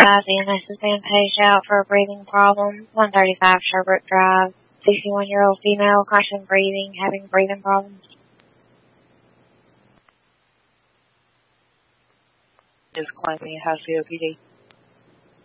EMS has been paged out for a breathing problem. 135 Sherbrooke Drive. 61-year-old female, constant breathing, having breathing problems. Is claiming high COPD.